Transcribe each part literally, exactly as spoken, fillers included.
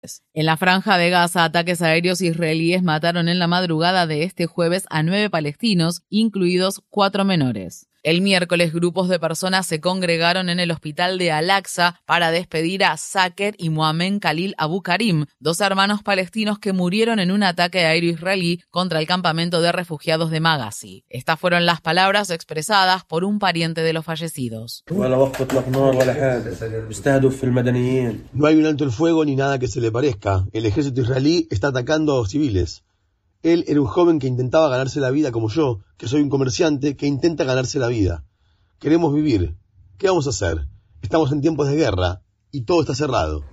En la Franja de Gaza, ataques aéreos israelíes mataron en la madrugada de este jueves a nueve palestinos, incluidos cuatro menores. El miércoles, grupos de personas se congregaron en el hospital de Al-Aqsa para despedir a Saker y Mohamed Khalil Abu Karim, dos hermanos palestinos que murieron en un ataque aéreo israelí contra el campamento de refugiados de Maghazi. Estas fueron las palabras expresadas por un pariente de los fallecidos. No hay un alto el fuego ni nada que se le parezca. El ejército israelí está atacando a civiles. Él era un joven que intentaba ganarse la vida como yo, que soy un comerciante que intenta ganarse la vida. Queremos vivir. ¿Qué vamos a hacer? Estamos en tiempos de guerra y todo está cerrado.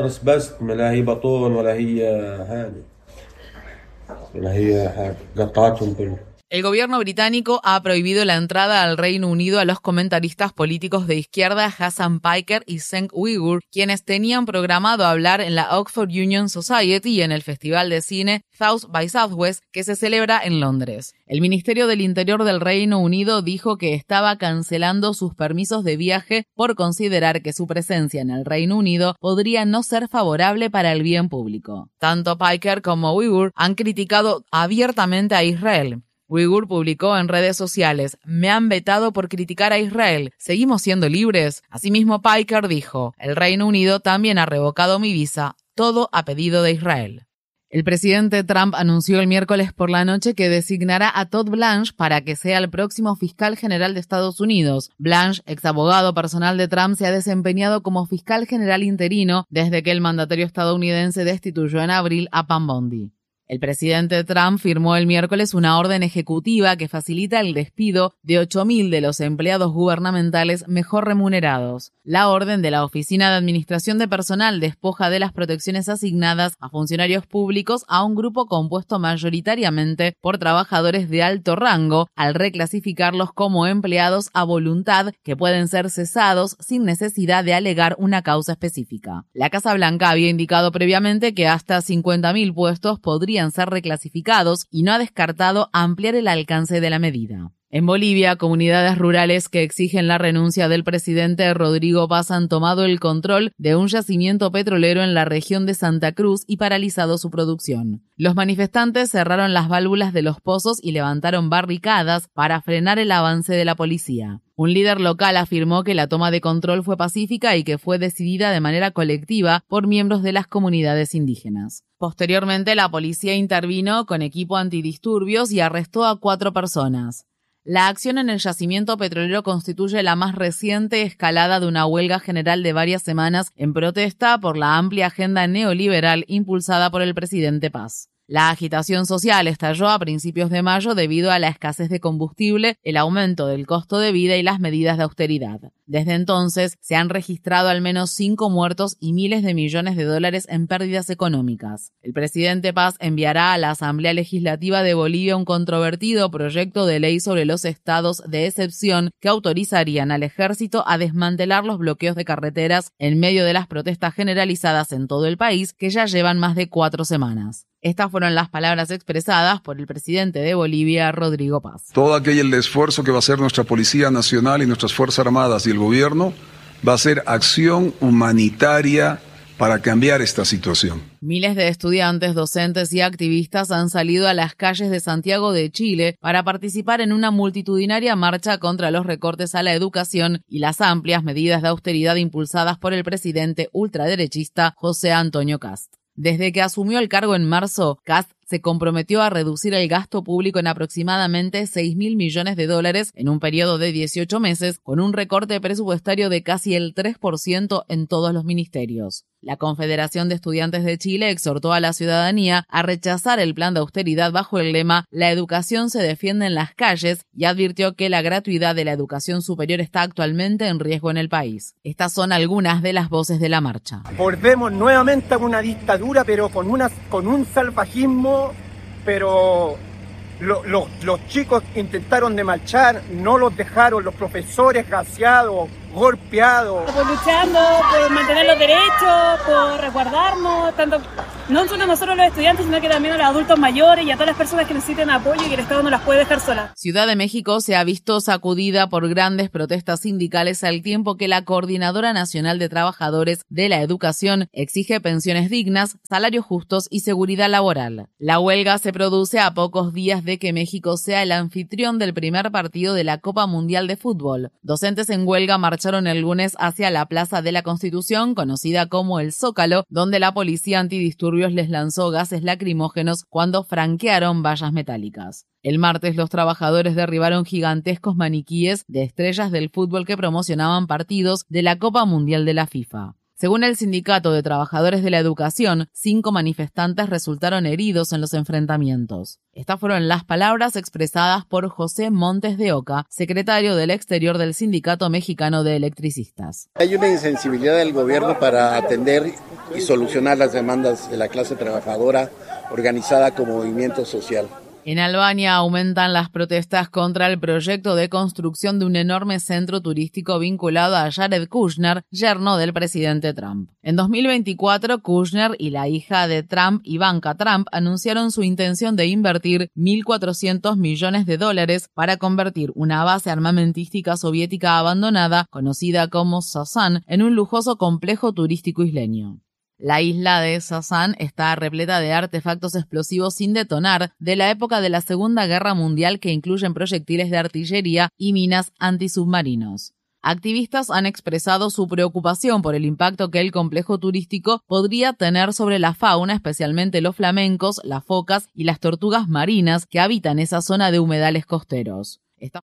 El gobierno británico ha prohibido la entrada al Reino Unido a los comentaristas políticos de izquierda Hassan Piker y Cenk Uygur, quienes tenían programado hablar en la Oxford Union Society y en el Festival de Cine South by Southwest, que se celebra en Londres. El Ministerio del Interior del Reino Unido dijo que estaba cancelando sus permisos de viaje por considerar que su presencia en el Reino Unido podría no ser favorable para el bien público. Tanto Piker como Uygur han criticado abiertamente a Israel. Uygur publicó en redes sociales: «Me han vetado por criticar a Israel. ¿Seguimos siendo libres?». Asimismo, Piker dijo: «El Reino Unido también ha revocado mi visa, todo a pedido de Israel». El presidente Trump anunció el miércoles por la noche que designará a Todd Blanche para que sea el próximo fiscal general de Estados Unidos. Blanche, ex abogado personal de Trump, se ha desempeñado como fiscal general interino desde que el mandatario estadounidense destituyó en abril a Pam Bondi. El presidente Trump firmó el miércoles una orden ejecutiva que facilita el despido de ocho mil de los empleados gubernamentales mejor remunerados. La orden de la Oficina de Administración de Personal despoja de las protecciones asignadas a funcionarios públicos a un grupo compuesto mayoritariamente por trabajadores de alto rango, al reclasificarlos como empleados a voluntad que pueden ser cesados sin necesidad de alegar una causa específica. La Casa Blanca había indicado previamente que hasta cincuenta mil puestos podrían ser reclasificados y no ha descartado ampliar el alcance de la medida. En Bolivia, comunidades rurales que exigen la renuncia del presidente Rodrigo Paz han tomado el control de un yacimiento petrolero en la región de Santa Cruz y paralizado su producción. Los manifestantes cerraron las válvulas de los pozos y levantaron barricadas para frenar el avance de la policía. Un líder local afirmó que la toma de control fue pacífica y que fue decidida de manera colectiva por miembros de las comunidades indígenas. Posteriormente, la policía intervino con equipo antidisturbios y arrestó a cuatro personas. La acción en el yacimiento petrolero constituye la más reciente escalada de una huelga general de varias semanas en protesta por la amplia agenda neoliberal impulsada por el presidente Paz. La agitación social estalló a principios de mayo debido a la escasez de combustible, el aumento del costo de vida y las medidas de austeridad. Desde entonces, se han registrado al menos cinco muertos y miles de millones de dólares en pérdidas económicas. El presidente Paz enviará a la Asamblea Legislativa de Bolivia un controvertido proyecto de ley sobre los estados de excepción que autorizarían al ejército a desmantelar los bloqueos de carreteras en medio de las protestas generalizadas en todo el país que ya llevan más de cuatro semanas. Estas fueron las palabras expresadas por el presidente de Bolivia, Rodrigo Paz. Todo aquel esfuerzo que va a hacer nuestra Policía Nacional y nuestras Fuerzas Armadas y el gobierno va a ser acción humanitaria para cambiar esta situación. Miles de estudiantes, docentes y activistas han salido a las calles de Santiago de Chile para participar en una multitudinaria marcha contra los recortes a la educación y las amplias medidas de austeridad impulsadas por el presidente ultraderechista José Antonio Kast. Desde que asumió el cargo en marzo, Kast se comprometió a reducir el gasto público en aproximadamente seis mil millones de dólares en un periodo de dieciocho meses, con un recorte presupuestario de casi el tres por ciento en todos los ministerios. La Confederación de Estudiantes de Chile exhortó a la ciudadanía a rechazar el plan de austeridad bajo el lema «La educación se defiende en las calles» y advirtió que la gratuidad de la educación superior está actualmente en riesgo en el país. Estas son algunas de las voces de la marcha. Volvemos nuevamente a una dictadura, pero con, una, con un salvajismo. Pero lo, lo, los chicos intentaron de marchar, no los dejaron, los profesores gaseados, golpeados. Por luchando por mantener los derechos, por resguardarnos, tanto no solo nosotros los estudiantes, sino que también a los adultos mayores y a todas las personas que necesiten apoyo y que el Estado no las puede dejar solas. Ciudad de México se ha visto sacudida por grandes protestas sindicales al tiempo que la Coordinadora Nacional de Trabajadores de la Educación exige pensiones dignas, salarios justos y seguridad laboral. La huelga se produce a pocos días de que México sea el anfitrión del primer partido de la Copa Mundial de Fútbol. Docentes en huelga marcharon el lunes hacia la Plaza de la Constitución, conocida como el Zócalo, donde la policía antidisturbios les lanzó gases lacrimógenos cuando franquearon vallas metálicas. El martes los trabajadores derribaron gigantescos maniquíes de estrellas del fútbol que promocionaban partidos de la Copa Mundial de la FIFA. Según el Sindicato de Trabajadores de la Educación, cinco manifestantes resultaron heridos en los enfrentamientos. Estas fueron las palabras expresadas por José Montes de Oca, secretario del Exterior del Sindicato Mexicano de Electricistas. Hay una insensibilidad del gobierno para atender y solucionar las demandas de la clase trabajadora organizada como movimiento social. En Albania aumentan las protestas contra el proyecto de construcción de un enorme centro turístico vinculado a Jared Kushner, yerno del presidente Trump. En dos mil veinticuatro, Kushner y la hija de Trump, Ivanka Trump, anunciaron su intención de invertir mil cuatrocientos millones de dólares para convertir una base armamentística soviética abandonada, conocida como Sazan, en un lujoso complejo turístico isleño. La isla de Sazan está repleta de artefactos explosivos sin detonar de la época de la Segunda Guerra Mundial que incluyen proyectiles de artillería y minas antisubmarinos. Activistas han expresado su preocupación por el impacto que el complejo turístico podría tener sobre la fauna, especialmente los flamencos, las focas y las tortugas marinas que habitan esa zona de humedales costeros. Esta